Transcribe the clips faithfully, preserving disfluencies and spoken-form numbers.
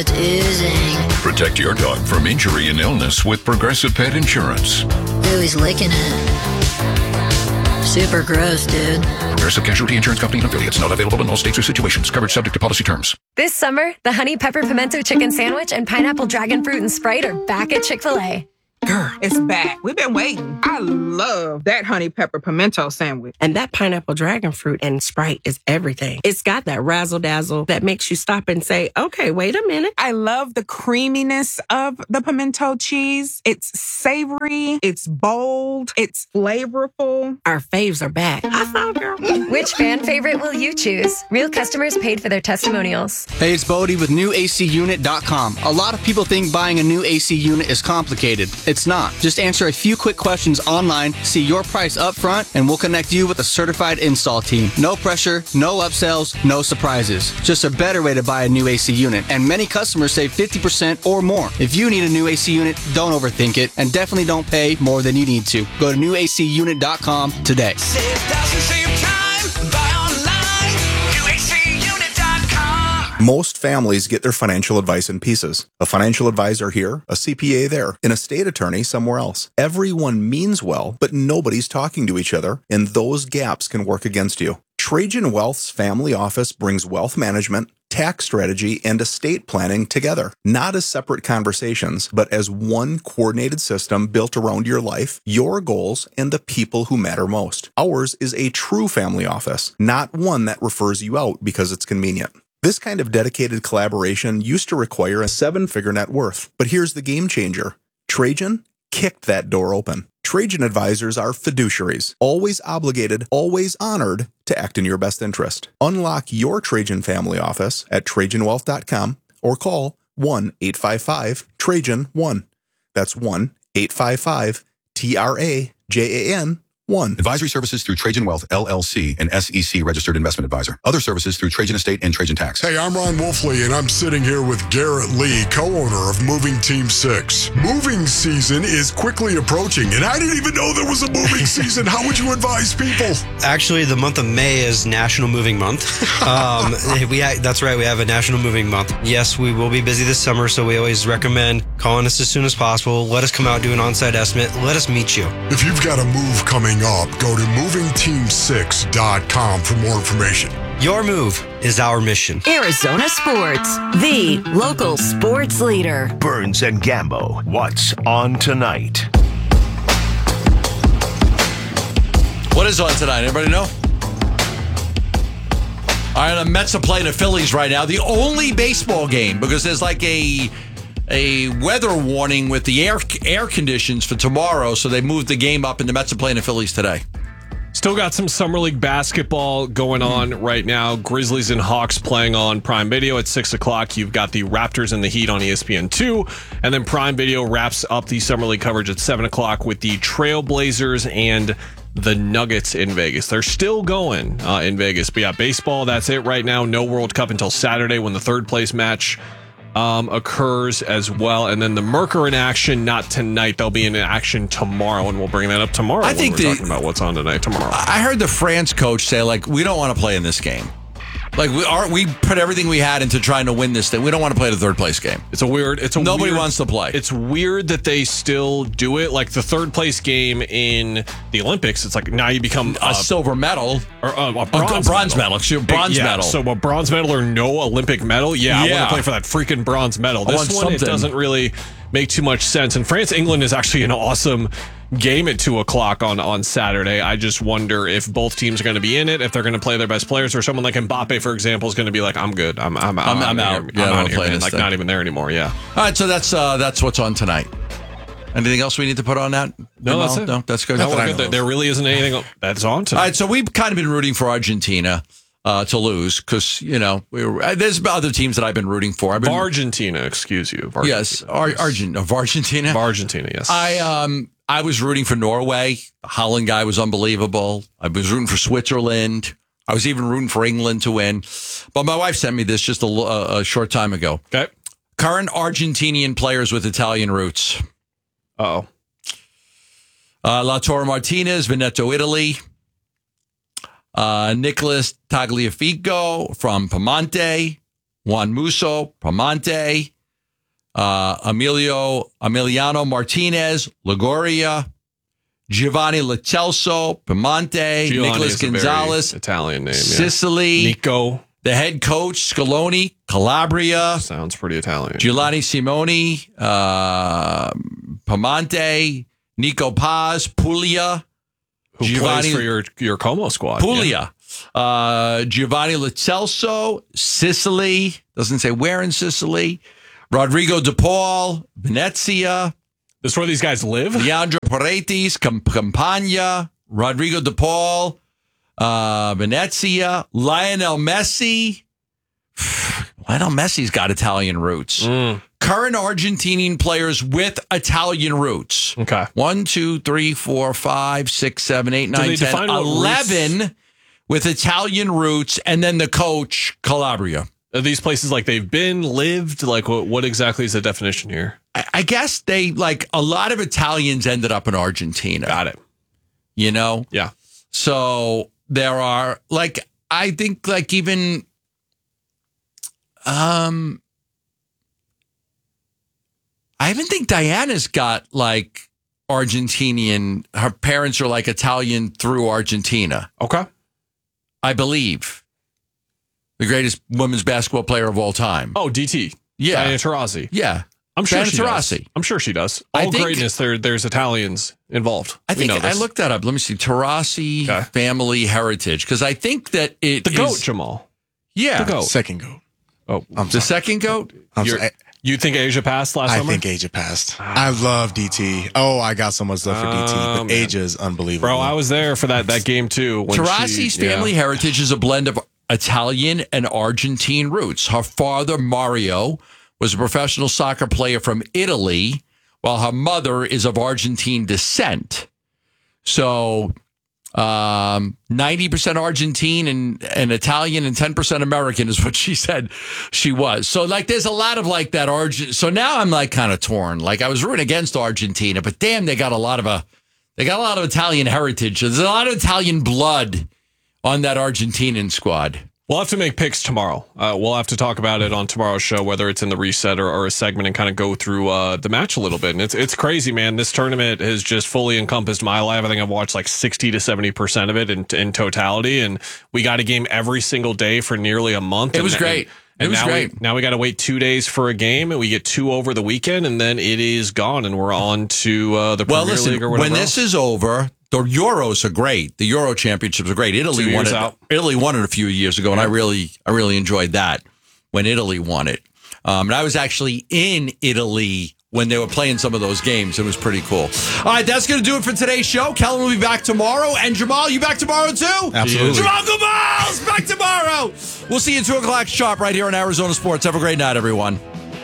blood's oozing. Protect your dog from injury and illness with Progressive Pet Insurance. Ooh, he's licking it. Super gross, dude. Progressive Casualty Insurance Company and affiliates. Not available in all states or situations. Coverage subject to policy terms. This summer, the Honey Pepper Pimento Chicken Sandwich and Pineapple Dragon Fruit and Sprite are back at Chick-fil-A. Girl, it's back. We've been waiting. I love that honey pepper pimento sandwich. And that pineapple dragon fruit and Sprite is everything. It's got that razzle dazzle that makes you stop and say, okay, wait a minute. I love the creaminess of the pimento cheese. It's savory. It's bold. It's flavorful. Our faves are back. I thought, girl. Which fan favorite will you choose? Real customers paid for their testimonials. Hey, it's Bodie with new A C unit dot com. A lot of people think buying a new A C unit is complicated. It's not. Just answer a few quick questions online, see your price up front, and we'll connect you with a certified install team. No pressure, no upsells, no surprises. Just a better way to buy a new A C unit. And many customers save fifty percent or more. If you need a new A C unit, don't overthink it, and definitely don't pay more than you need to. Go to new A C unit dot com today. Save thousands, save time, buy online, new A C unit dot com. Most families get their financial advice in pieces. A financial advisor here, a C P A there, an estate attorney somewhere else. Everyone means well, but nobody's talking to each other, and those gaps can work against you. Trajan Wealth's family office brings wealth management, tax strategy, and estate planning together, not as separate conversations, but as one coordinated system built around your life, your goals, and the people who matter most. Ours is a true family office, not one that refers you out because it's convenient. This kind of dedicated collaboration used to require a seven-figure net worth, but here's the game changer. Trajan kicked that door open. Trajan advisors are fiduciaries, always obligated, always honored to act in your best interest. Unlock your Trajan family office at Trajan Wealth dot com or call one eight five five Trajan one. That's one eight five five T R A J A N one. Advisory services through Trajan Wealth, L L C, an S E C registered investment advisor. Other services through Trajan Estate and Trajan Tax. Hey, I'm Ron Wolfley, and I'm sitting here with Garrett Lee, co-owner of Moving Team six. Moving season is quickly approaching, and I didn't even know there was a moving season. How would you advise people? Actually, the month of May is National Moving Month. Um, we That's right, we have a National Moving Month. Yes, we will be busy this summer, so we always recommend calling us as soon as possible. Let us come out, do an on-site estimate. Let us meet you. If you've got a move coming up, go to moving team six dot com for more information. Your move is our mission. Arizona Sports, the local sports leader. Burns and Gambo, what's on tonight? What is on tonight? Anybody know? All right, the Mets are playing the Phillies right now. The only baseball game, because there's like a a weather warning with the air air conditions for tomorrow, so they moved the game up, and the Mets are playing the Phillies today. Still got some Summer League basketball going on right now. Grizzlies and Hawks playing on Prime Video at six o'clock. You've got the Raptors and the Heat on E S P N two. And then Prime Video wraps up the Summer League coverage at seven o'clock with the Trailblazers and the Nuggets in Vegas. They're still going uh, in Vegas. But yeah, baseball, that's it right now. No World Cup until Saturday when the third place match Um, occurs as well. And then the Merc are in action, not tonight. They'll be in action tomorrow, and we'll bring that up tomorrow. I think when we're the, talking about what's on tonight tomorrow. I heard the France coach say, like, we don't want to play in this game. Like, we are we put everything we had into trying to win this thing. We don't want to play the third place game. It's a weird. It's a nobody weird, wants to play. It's weird that they still do it. Like the third place game in the Olympics, it's like now you become a uh, silver medal or uh, a bronze, a bronze medal. medal. Bronze yeah, medal. So a bronze medal or no Olympic medal? Yeah, yeah. I want to play for that freaking bronze medal. This one something. It doesn't really make too much sense. And France England is actually an awesome game at two o'clock on, on Saturday. I just wonder if both teams are going to be in it, if they're going to play their best players, or someone like Mbappe, for example, is going to be like, I'm good. I'm I'm, I'm, I'm, I'm out. Here. Yeah, I'm out here, man. this Like thing. not even there anymore. Yeah. All right, so that's uh, that's what's on tonight. Anything else we need to put on that? No, that's it. No, that's good. No, we're good. There really isn't anything that's on tonight. All right, so we've kind of been rooting for Argentina uh, to lose because, you know, we were, there's other teams that I've been rooting for. I've been, Argentina, excuse you. Argentina. Yes, Ar- Argent, of Argentina. Of Argentina, yes. I um I was rooting for Norway. The Holland guy was unbelievable. I was rooting for Switzerland. I was even rooting for England to win. But my wife sent me this just a, a, a short time ago. Okay. Current Argentinian players with Italian roots. Uh-oh. Uh, Lautaro Martinez, Veneto, Italy. Uh, Nicholas Tagliafico from Piemonte. Juan Musso, Piemonte, uh, Emilio Emiliano Martinez, Liguria, Giovanni Lacelso, Piemonte, Giovanni Nicholas is a very Gonzalez, Italian name. Yeah. Sicily, Nico. The head coach, Scaloni, Calabria. Sounds pretty Italian. Giuliani Simoni, uh, Piemonte, Nico Paz, Puglia. Who Giovanni, plays for your, your Como squad. Puglia. Yeah. Uh, Giovanni Lacelso, Sicily. Doesn't say where in Sicily. Rodrigo De Paul, Venezia. This is where these guys live? Leandro Paredes, Camp- Campania. Rodrigo De Paul, uh, Venezia. Lionel Messi. Lionel Messi's got Italian roots. Mm. Current Argentinian players with Italian roots. Okay. One, two, three, four, five, six, seven, eight, Do nine, they ten, define what eleven roots- with Italian roots, and then the coach, Calabria. Are these places like they've been, lived? Like, what, what exactly is the definition here? I, I guess they, like, a lot of Italians ended up in Argentina. Got it. You know? Yeah. So there are, like, I think, like, even, um, I even think Diana's got, like, Argentinian, her parents are, like, Italian through Argentina. Okay. I believe. The greatest women's basketball player of all time. Oh, D T. Yeah. Diana Taurasi. Yeah. I'm sure Diana she does. Taurasi. I'm sure she does. I All think- greatness, there, there's Italians involved. I We think know I this. looked that up. Let me see. Taurasi Okay. family heritage. Because I think that it The is- GOAT, Jamal. Yeah. The GOAT. Second goat. Oh, I'm The sorry. second GOAT? I'm You're- sorry. You think Asia passed last I summer? think Asia passed. I love D T. Oh, I got so much love for D T, Oh, but man. Asia is unbelievable. Bro, I was there for that, that game too. when Taurasi's she- family yeah. heritage is a blend of Italian and Argentine roots. Her father, Mario, was a professional soccer player from Italy, while her mother is of Argentine descent. So um, ninety percent Argentine and, and Italian and ten percent American is what she said she was. So, like, there's a lot of, like, that Argent. So now I'm, like, kind of torn. Like, I was rooting against Argentina, but damn, they got a lot of a, they got a lot of Italian heritage. There's a lot of Italian blood on that Argentinian squad. We'll have to make picks tomorrow. Uh, we'll have to talk about it on tomorrow's show, whether it's in the reset or, or a segment, and kind of go through uh, the match a little bit. And it's it's crazy, man. This tournament has just fully encompassed my life. I think I've watched like sixty to seventy percent of it in, in totality. And we got a game every single day for nearly a month. It was and, great. And, It was now great. We, now we got to wait two days for a game, and we get two over the weekend, and then it is gone, and we're on to uh, the Well, Premier listen, League or whatever when this else. is over, the Euros are great. The Euro Championships are great. Italy Two won years it. out. Italy won it a few years ago, and I really, I really enjoyed that when Italy won it. Um, and I was actually in Italy when they were playing some of those games. It was pretty cool. All right, that's going to do it for today's show. Kellen will be back tomorrow, and Jamal, you back tomorrow too? Absolutely. Jamal Gamal's back tomorrow. We'll see you at two o'clock sharp right here on Arizona Sports. Have a great night, everyone.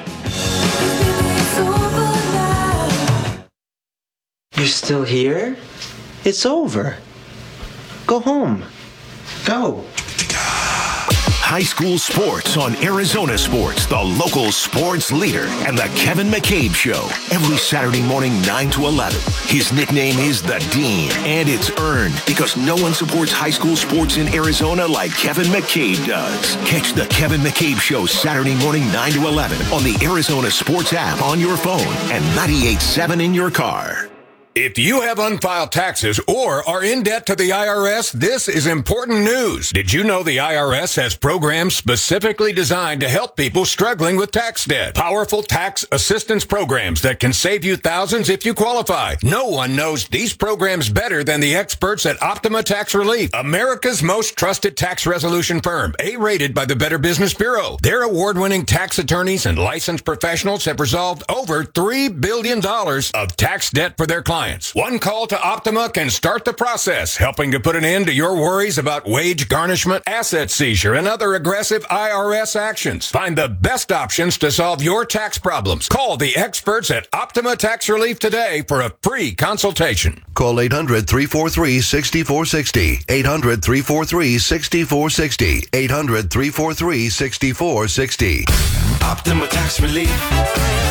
You're still here? It's over. Go home. Go. High school sports on Arizona Sports, the local sports leader, and the Kevin McCabe Show. Every Saturday morning, nine to eleven. His nickname is The Dean, and it's earned because no one supports high school sports in Arizona like Kevin McCabe does. Catch the Kevin McCabe Show Saturday morning, nine to eleven on the Arizona Sports app on your phone and ninety-eight point seven in your car. If you have unfiled taxes or are in debt to the I R S, this is important news. Did you know the I R S has programs specifically designed to help people struggling with tax debt? Powerful tax assistance programs that can save you thousands if you qualify. No one knows these programs better than the experts at Optima Tax Relief, America's most trusted tax resolution firm, A-rated by the Better Business Bureau. Their award-winning tax attorneys and licensed professionals have resolved over three billion dollars of tax debt for their clients. One call to Optima can start the process, helping to put an end to your worries about wage garnishment, asset seizure, and other aggressive I R S actions. Find the best options to solve your tax problems. Call the experts at Optima Tax Relief today for a free consultation. Call eight hundred, three four three, six four six zero. eight hundred, three four three, six four six zero. eight hundred, three four three, six four six zero. Optima Tax Relief.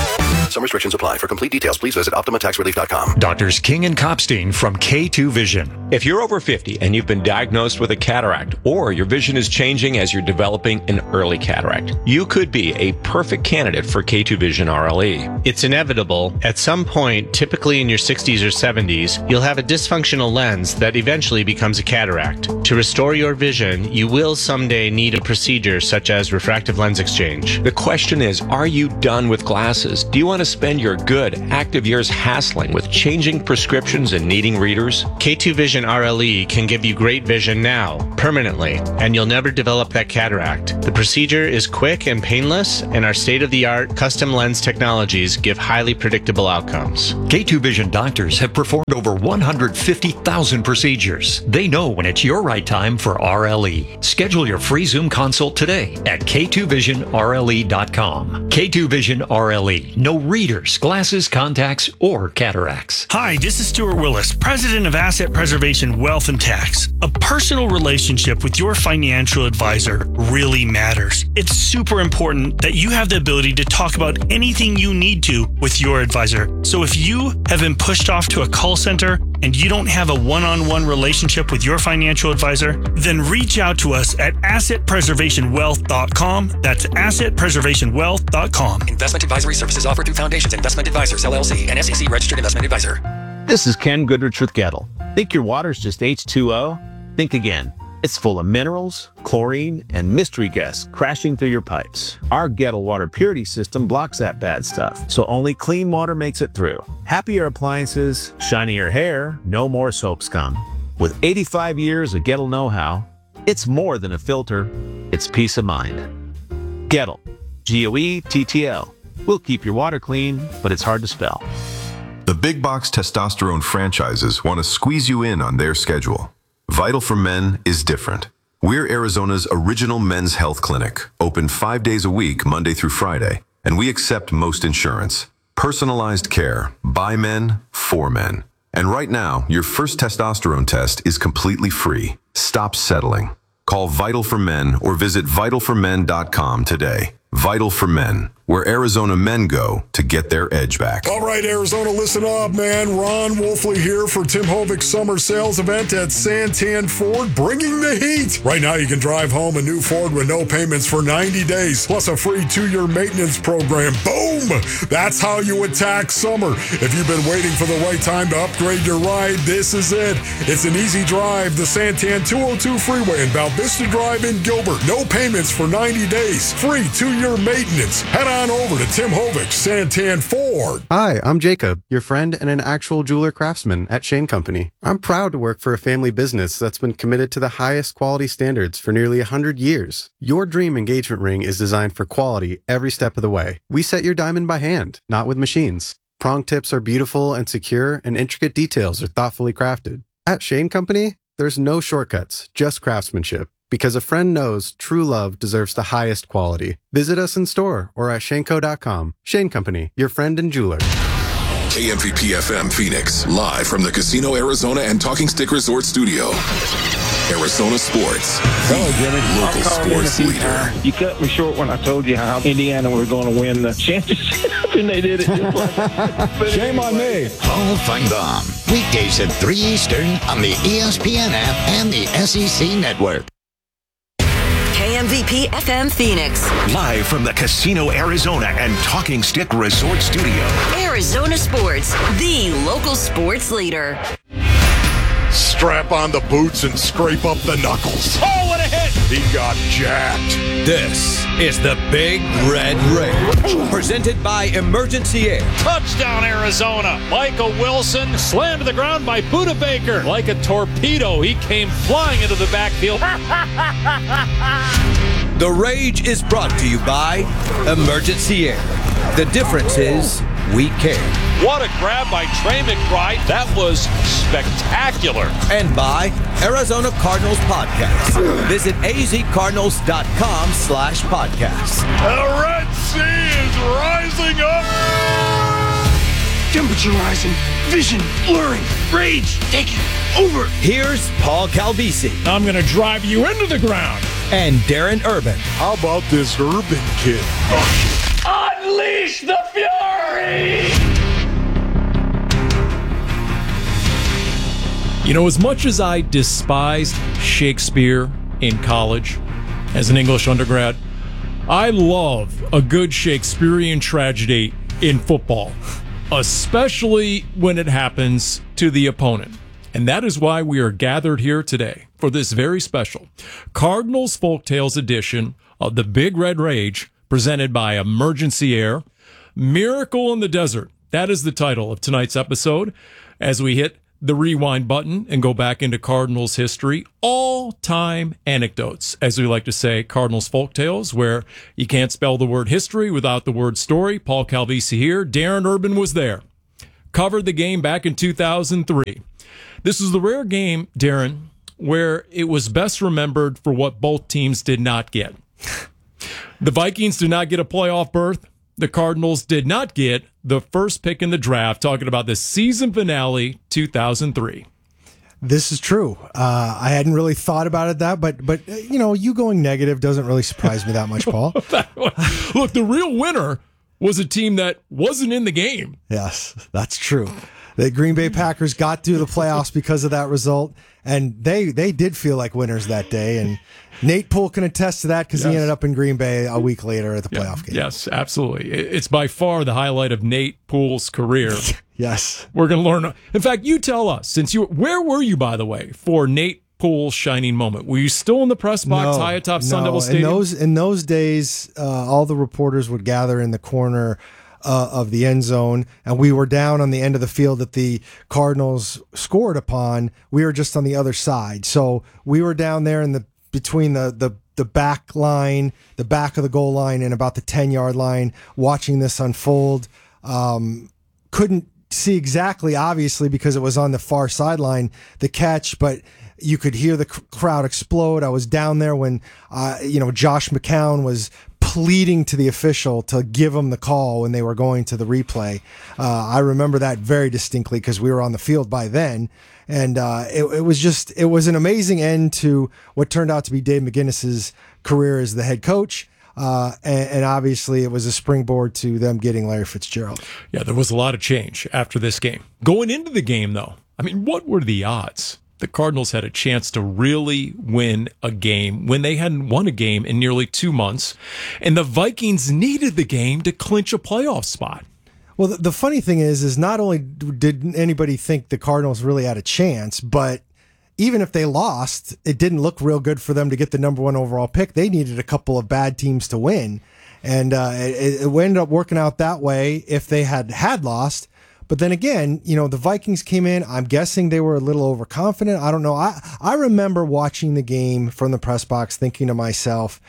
Some restrictions apply. For complete details, please visit Optima Tax Relief dot com. Doctors King and Kopstein from K two Vision. If you're over fifty and you've been diagnosed with a cataract, or your vision is changing as you're developing an early cataract, you could be a perfect candidate for K two Vision R L E. It's inevitable. At some point, typically in your sixties or seventies, you'll have a dysfunctional lens that eventually becomes a cataract. To restore your vision, you will someday need a procedure such as refractive lens exchange. The question is, are you done with glasses? Do you want to spend your good, active years hassling with changing prescriptions and needing readers? K two Vision R L E can give you great vision now, permanently, and you'll never develop that cataract. The procedure is quick and painless, and our state-of-the-art custom lens technologies give highly predictable outcomes. K two Vision doctors have performed over one hundred fifty thousand procedures. They know when it's your right time for R L E. Schedule your free Zoom consult today at K two vision R L E dot com. K two Vision R L E. No readers, glasses, contacts, or cataracts. Hi, this is Stuart Willis, President of Asset Preservation Wealth and Tax. A personal relationship with your financial advisor really matters. It's super important that you have the ability to talk about anything you need to with your advisor. So if you have been pushed off to a call center and you don't have a one-on-one relationship with your financial advisor, then reach out to us at asset preservation wealth dot com. That's asset preservation wealth dot com. Investment advisory services offered through Foundations Investment Advisors, L L C, an S E C registered investment advisor. This is Ken Goodrich with Gettle. Think your water's just H two O? Think again. It's full of minerals, chlorine, and mystery guests crashing through your pipes. Our Gettle water purity system blocks that bad stuff, so only clean water makes it through. Happier appliances, shinier hair, no more soap scum. With eighty-five years of Gettle know-how, it's more than a filter, it's peace of mind. Gettle, G O E T T L. We'll keep your water clean, but it's hard to spell. The big box testosterone franchises want to squeeze you in on their schedule. Vital for Men is different. We're Arizona's original men's health clinic, open five days a week, Monday through Friday, and we accept most insurance. Personalized care, by men, for men. And right now, your first testosterone test is completely free. Stop settling. Call Vital for Men or visit vital for men dot com today. Vital for Men, where Arizona men go to get their edge back. All right, Arizona, listen up, man. Ron Wolfley here for Tim Hovick's summer sales event at Santan Ford, bringing the heat. Right now, you can drive home a new Ford with no payments for ninety days, plus a free two-year maintenance program. Boom! That's how you attack summer. If you've been waiting for the right time to upgrade your ride, this is it. It's an easy drive, the Santan two oh two Freeway in Val Vista Drive in Gilbert. No payments for ninety days. Free two-year maintenance. Head on over to Tim Hovick, Santan Ford. Hi, I'm Jacob, your friend and an actual jeweler craftsman at Shane Company. I'm proud to work for a family business that's been committed to the highest quality standards for nearly one hundred years. Your dream engagement ring is designed for quality every step of the way. We set your diamond by hand, not with machines. Prong tips are beautiful and secure, and intricate details are thoughtfully crafted. At Shane Company, there's no shortcuts, just craftsmanship. Because a friend knows true love deserves the highest quality. Visit us in store or at Shaneco dot com. Shane Company, your friend and jeweler. K M V P F M Phoenix, live from the Casino Arizona and Talking Stick Resort Studio. Arizona Sports, Hello, Jimmy. local sports leader. You cut me short when I told you how Indiana was going to win the championship, and they did it just like Shame on me. Paul Feinbaum, weekdays at three Eastern on the E S P N app and the S E C Network. K M V P F M Phoenix. Live from the Casino Arizona and Talking Stick Resort Studio. Arizona Sports, the local sports leader. Strap on the boots and scrape up the knuckles. Oh, what a hit! He got jacked. This is the Big Red Race, presented by Emergency Air. Touchdown, Arizona. Michael Wilson slammed to the ground by Buda Baker. Like a torpedo, he came flying into the backfield. The Rage is brought to you by Emergency Air. The difference is we care. What a grab by Trey McBride. That was spectacular. And by Arizona Cardinals Podcast. Visit azcardinals.com slash podcast. The Red Sea is rising up. Temperature rising. Vision blurring. Rage taking over. Here's Paul Calvisi. I'm going to drive you into the ground. And Darren Urban. How about this Urban kid? Unleash the fury! You know, as much as I despised Shakespeare in college as an English undergrad, I love a good Shakespearean tragedy in football, especially when it happens to the opponent. And that is why we are gathered here today for this very special Cardinals Folktales edition of the Big Red Rage, presented by Emergency Air. Miracle in the Desert. That is the title of tonight's episode as we hit the rewind button and go back into Cardinals history. All-time anecdotes, as we like to say, Cardinals Folktales, where you can't spell the word history without the word story. Paul Calvisi here. Darren Urban was there. Covered the game back in two thousand three. This is the rare game, Darren, where it was best remembered for what both teams did not get. The Vikings did not get a playoff berth. The Cardinals did not get the first pick in the draft, talking about the season finale two thousand three. This is true. Uh, I hadn't really thought about it that, but, but you know, you going negative doesn't really surprise me that much, Paul. Look, the real winner was a team that wasn't in the game. Yes, that's true. The Green Bay Packers got through the playoffs because of that result, and they they did feel like winners that day. And Nate Poole can attest to that because yes. he ended up in Green Bay a week later at the yeah, playoff game. Yes, absolutely. It's by far the highlight of Nate Poole's career. Yes. We're going to learn. In fact, you tell us, since you, where were you, by the way, for Nate Poole's shining moment? Were you still in the press box no, high atop Sun no. Devil Stadium? In those, in those days, uh, all the reporters would gather in the corner Uh, of the end zone, and we were down on the end of the field that the Cardinals scored upon. We were just on the other side, so we were down there in the between the the the back line, the back of the goal line, and about the ten yard line, watching this unfold. Um, couldn't see exactly, obviously, because it was on the far sideline, the catch, but you could hear the c- crowd explode. I was down there when, uh, you know, Josh McCown was pleading to the official to give him the call when they were going to the replay. Uh, I remember that very distinctly because we were on the field by then. And uh, it, it was just, it was an amazing end to what turned out to be Dave McGinnis's career as the head coach. Uh, and, and obviously it was a springboard to them getting Larry Fitzgerald. Yeah, there was a lot of change after this game. Going into the game, though, I mean, what were the odds the Cardinals had a chance to really win a game when they hadn't won a game in nearly two months, and the Vikings needed the game to clinch a playoff spot? Well, the, the funny thing is, is not only did anybody think the Cardinals really had a chance, but even if they lost, it didn't look real good for them to get the number one overall pick. They needed a couple of bad teams to win, and uh, it, it ended up working out that way if they had had lost. But then again, you know, the Vikings came in. I'm guessing they were a little overconfident. I don't know. I, I remember watching the game from the press box thinking to myself,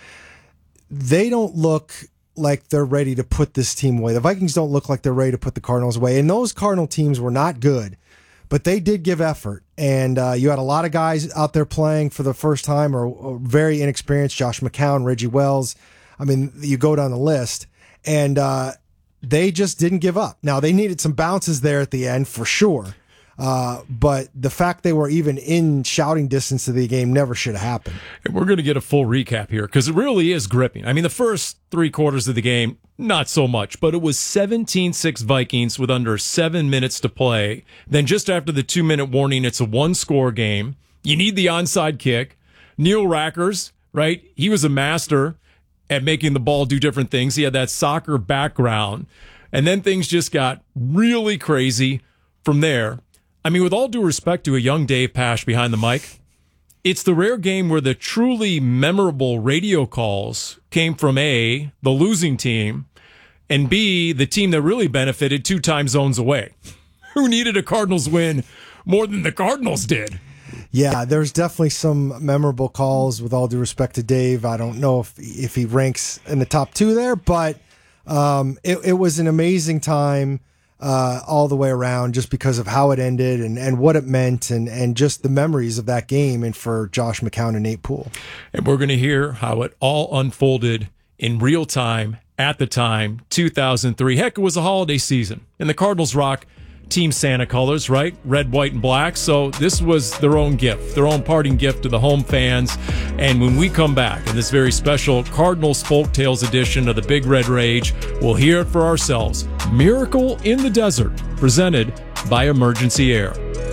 they don't look like they're ready to put this team away. The Vikings don't look like they're ready to put the Cardinals away. And those Cardinal teams were not good, but they did give effort. And uh, you had a lot of guys out there playing for the first time or, or very inexperienced. Josh McCown, Reggie Wells. I mean, you go down the list. And, uh, they just didn't give up. Now, they needed some bounces there at the end for sure. Uh, but the fact they were even in shouting distance of the game never should have happened. And we're going to get a full recap here because it really is gripping. I mean, the first three quarters of the game, not so much, but it was seventeen six Vikings with under seven minutes to play. Then just after the two-minute warning, it's a one-score game. You need the onside kick. Neil Rackers, right? He was a master at making the ball do different things. He had that soccer background. And then things just got really crazy from there. I mean, with all due respect to a young Dave Pasch behind the mic, it's the rare game where the truly memorable radio calls came from A, the losing team, and B, the team that really benefited two time zones away. Who needed a Cardinals win more than the Cardinals did? Yeah, there's definitely some memorable calls, with all due respect to Dave. I don't know if if he ranks in the top two there, but um, it, it was an amazing time uh, all the way around just because of how it ended and, and what it meant and, and just the memories of that game and for Josh McCown and Nate Poole. And we're going to hear how it all unfolded in real time at the time, two thousand three. Heck, it was a holiday season, and the Cardinals rock Team Santa colors, right? Red, white, and black. So this was their own gift, their own parting gift to the home fans. And when we come back in this very special Cardinals Folk Tales edition of the Big Red Rage, we'll hear it for ourselves. Miracle in the Desert, presented by Emergency Air.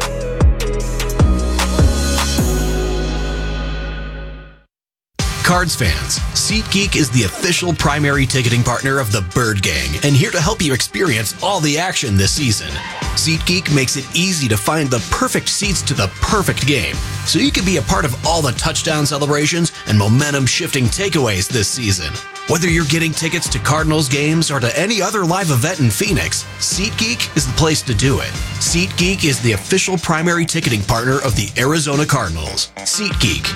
Cards fans, SeatGeek is the official primary ticketing partner of the Bird Gang and here to help you experience all the action this season. SeatGeek makes it easy to find the perfect seats to the perfect game, so you can be a part of all the touchdown celebrations and momentum-shifting takeaways this season. Whether you're getting tickets to Cardinals games or to any other live event in Phoenix, SeatGeek is the place to do it. SeatGeek is the official primary ticketing partner of the Arizona Cardinals. SeatGeek.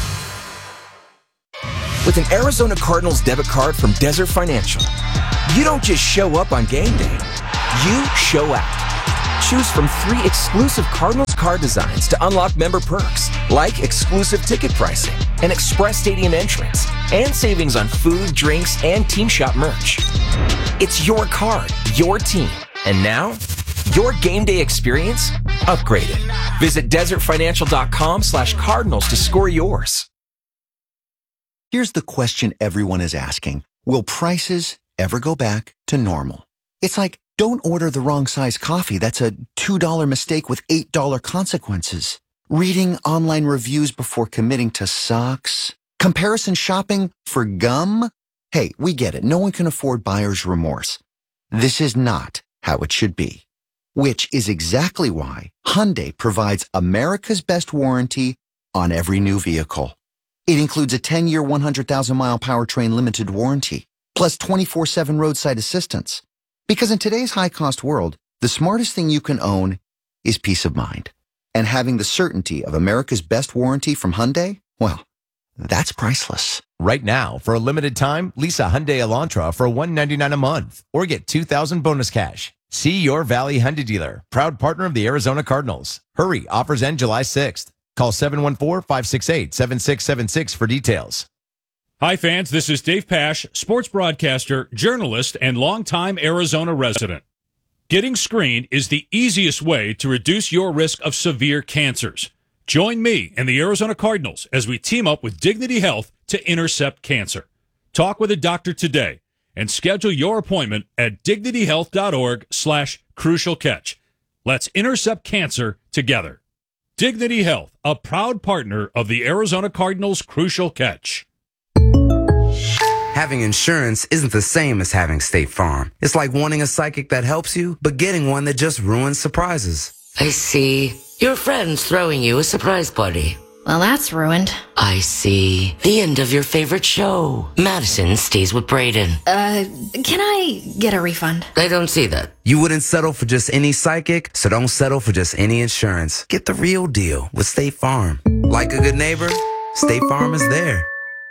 With an Arizona Cardinals debit card from Desert Financial, you don't just show up on game day, you show out. Choose from three exclusive Cardinals card designs to unlock member perks, like exclusive ticket pricing, an express stadium entrance, and savings on food, drinks, and team shop merch. It's your card, your team, and now, your game day experience upgraded. Visit desertfinancial.com slash cardinals to score yours. Here's the question everyone is asking. Will prices ever go back to normal? It's like, don't order the wrong size coffee. That's a two dollar mistake with eight dollar consequences. Reading online reviews before committing to socks. Comparison shopping for gum. Hey, we get it. No one can afford buyer's remorse. This is not how it should be. Which is exactly why Hyundai provides America's best warranty on every new vehicle. It includes a ten year, one hundred thousand mile powertrain limited warranty, plus twenty-four seven roadside assistance. Because in today's high-cost world, the smartest thing you can own is peace of mind. And having the certainty of America's best warranty from Hyundai, well, that's priceless. Right now, for a limited time, lease a Hyundai Elantra for one hundred ninety-nine dollars a month or get two thousand dollars bonus cash. See your Valley Hyundai dealer, proud partner of the Arizona Cardinals. Hurry, offers end July sixth. Call seven one four, five six eight, seven six seven six for details. Hi, fans. This is Dave Pash, sports broadcaster, journalist, and longtime Arizona resident. Getting screened is the easiest way to reduce your risk of severe cancers. Join me and the Arizona Cardinals as we team up with Dignity Health to intercept cancer. Talk with a doctor today and schedule your appointment at dignityhealth.org slash crucial catch. Let's intercept cancer together. Dignity Health, a proud partner of the Arizona Cardinals Crucial Catch. Having insurance isn't the same as having State Farm. It's like wanting a psychic that helps you, but getting one that just ruins surprises. I see. Your friend's throwing you a surprise party. Well, that's ruined. I see. The end of your favorite show. Madison stays with Braden. Uh, can I get a refund? I don't see that. You wouldn't settle for just any psychic, so don't settle for just any insurance. Get the real deal with State Farm. Like a good neighbor, State Farm is there.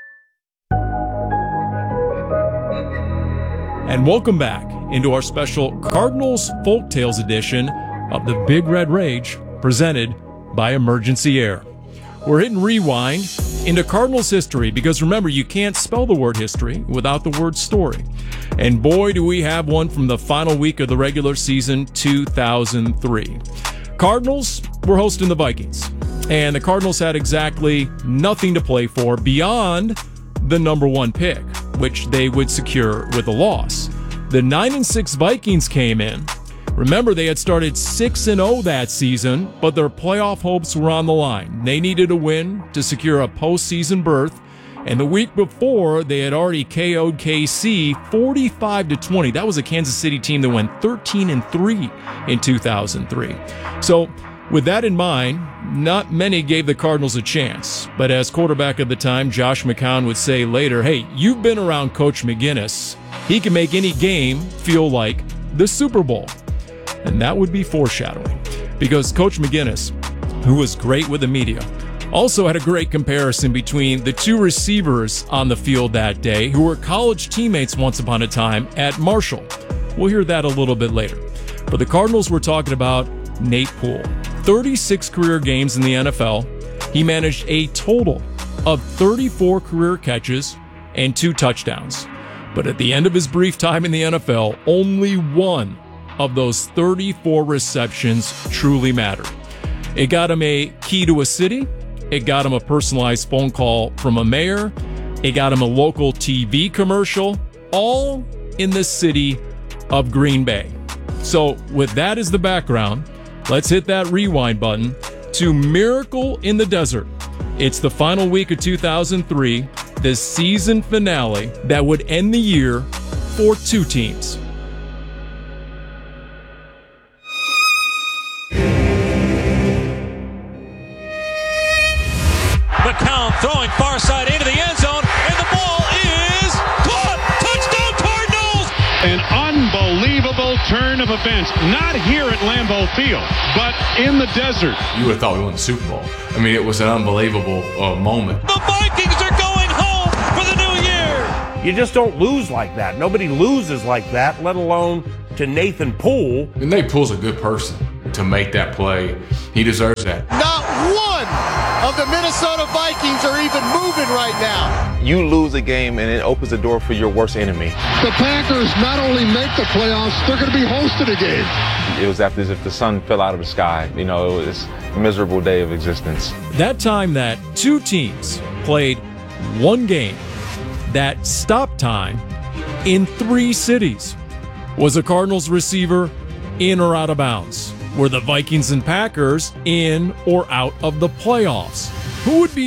And welcome back into our special Cardinals Folk Tales edition of the Big Red Rage, presented by Emergency Air. We're hitting rewind into Cardinals history because remember, you can't spell the word history without the word story. And boy, do we have one from the final week of the regular season, two thousand three. Cardinals were hosting the Vikings, and the Cardinals had exactly nothing to play for beyond the number one pick, which they would secure with a loss. The nine and six Vikings came in. Remember, they had started six and oh that season, but their playoff hopes were on the line. They needed a win to secure a postseason berth, and the week before, they had already K O'd K C forty-five to twenty. That was a Kansas City team that went thirteen and three in two thousand three. So, with that in mind, not many gave the Cardinals a chance. But as quarterback of the time, Josh McCown would say later, hey, you've been around Coach McGinnis. He can make any game feel like the Super Bowl. And that would be foreshadowing, because Coach McGinnis, who was great with the media, also had a great comparison between the two receivers on the field that day who were college teammates once upon a time at Marshall. We'll hear that a little bit later. But the Cardinals were talking about Nate Poole. thirty-six career games in the N F L. He managed a total of thirty-four career catches and two touchdowns. But at the end of his brief time in the N F L, only one of those thirty-four receptions truly mattered. It got him a key to a city. It got him a personalized phone call from a mayor. It got him a local T V commercial, all in the city of Green Bay. So with that as the background, let's hit that rewind button to Miracle in the Desert. It's the final week of two thousand three, the season finale that would end the year for two teams. McCown throwing far side into the end zone, and the ball is caught. Touchdown Cardinals! An unbelievable turn of events, not here at Lambeau Field, but in the desert. You would have thought we won the Super Bowl. I mean, it was an unbelievable uh, moment. The Vikings are going home for the new year! You just don't lose like that. Nobody loses like that, let alone to Nathan Poole. And Nate Poole's a good person to make that play. He deserves that. Not one of the Minnesota Vikings are even moving right now. You lose a game and it opens the door for your worst enemy. The Packers not only make the playoffs, they're going to be hosting a game. It was after as if the sun fell out of the sky. You know, it was a miserable day of existence. That time that two teams played one game, that stop time in three cities. Was a Cardinals receiver in or out of bounds? Were the Vikings and Packers in or out of the playoffs? Who would be